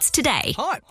us today. Hype.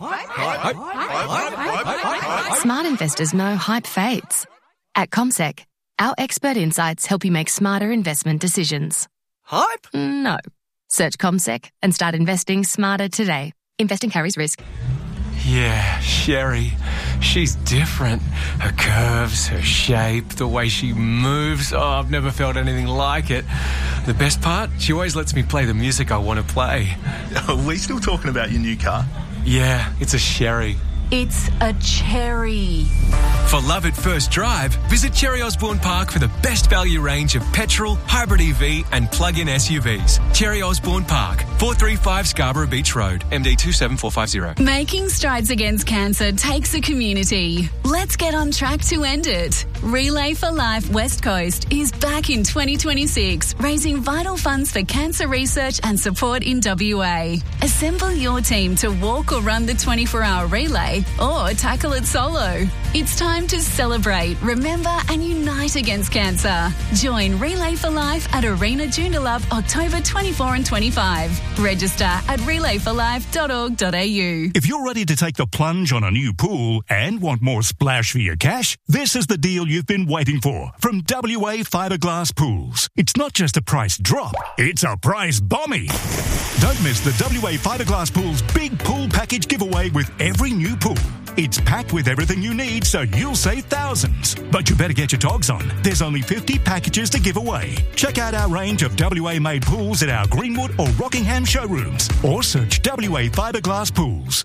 Smart investors know hype fades. At CommSec, our expert insights help you make smarter investment decisions. Hype? No. Search CommSec and start investing smarter today. Investing carries risk. Yeah, Sherry. She's different. Her curves, her shape, the way she moves. Oh, I've never felt anything like it. The best part? She always lets me play the music I want to play. Are we still talking about your new car? Yeah, it's a Sherry. It's a cherry. For love at first drive, visit Cherry Osborne Park for the best value range of petrol, hybrid EV and plug-in SUVs. Cherry Osborne Park, 435 Scarborough Beach Road, MD 27450. Making strides against cancer takes a community. Let's get on track to end it. Relay for Life West Coast is back in 2026, raising vital funds for cancer research and support in WA. Assemble your team to walk or run the 24-hour relay or tackle it solo. It's time to celebrate, remember and unite against cancer. Join Relay for Life at Arena Joondalup October 24 and 25. Register at relayforlife.org.au. If you're ready to take the plunge on a new pool and want more splash for your cash, this is the deal you've been waiting for from WA Fiberglass Pools. It's not just a price drop, it's a price bombie. Don't miss the WA Fiberglass Pools big pool package giveaway with every new pool. It's packed with everything you need, so you'll save thousands. But you better get your togs on. There's only 50 packages to give away. Check out our range of WA-made pools at our Greenwood or Rockingham showrooms, or search WA Fiberglass Pools.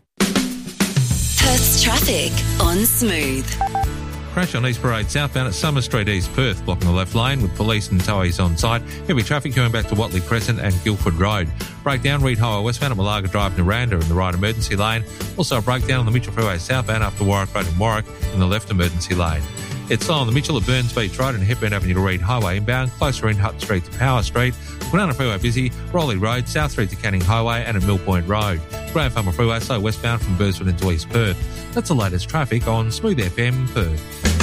Perth's traffic on Smooth. Crash on East Parade southbound at Summer Street, East Perth, blocking the left lane with police and towies on site. Heavy traffic going back to Watley Crescent and Guildford Road. Breakdown Reed Highway westbound at Malaga Drive, Naranda in the right emergency lane. Also a breakdown on the Mitchell Freeway southbound up to Warwick Road in Warwick in the left emergency lane. It's slow on the Mitchell at Burns Beach Road and Hepburn Avenue to Reed Highway inbound, closer in Hutton Street to Power Street. Kwinana Freeway busy, Rowley Road, South Street to Canning Highway and at Mill Point Road. Graham Farmer Freeway slow westbound from Burswood into East Perth. That's the latest traffic on Smooth FM Perth.